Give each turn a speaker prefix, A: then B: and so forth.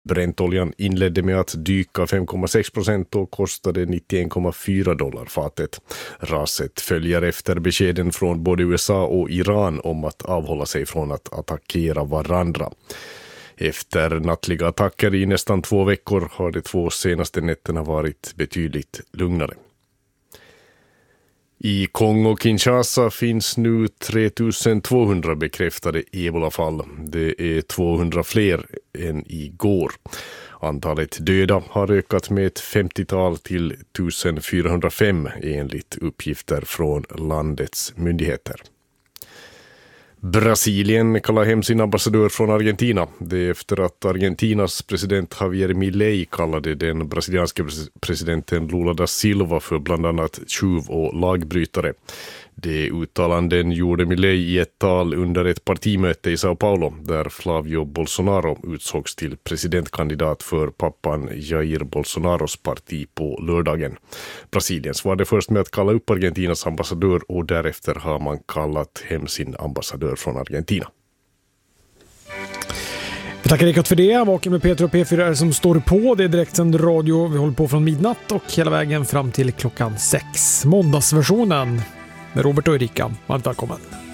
A: Brentoljan inledde med att dyka 5,6% och kostade $91,4 fatet. Raset följer efter beskeden från både USA och Iran om att avhålla sig från att attackera varandra. Efter nattliga attacker i nästan 2 veckor har de 2 senaste nätterna varit betydligt lugnare. I Kongo-Kinshasa finns nu 3200 bekräftade ebolafall. Det är 200 fler än igår. Antalet döda har ökat med ett 50-tal till 1405 enligt uppgifter från landets myndigheter. Brasilien kallar hem sin ambassadör från Argentina. Det är efter att Argentinas president Javier Milei kallade den brasilianska presidenten Lula da Silva för bland annat tjuv och lagbrytare. Det uttalanden gjorde Milei i ett tal under ett partimöte i Sao Paulo där Flavio Bolsonaro utsågs till presidentkandidat för pappan Jair Bolsonaros parti på lördagen. Brasilien svarade först med att kalla upp Argentinas ambassadör och därefter har man kallat hem sin ambassadör från Argentina.
B: Vi tackar Rickard för det. Vaken med Peter och P4 är som står på. Det är direktsänd radio. Vi håller på från midnatt och hela vägen fram till klockan 6. Måndagsversionen med Robert och Erika. Varmt välkommen.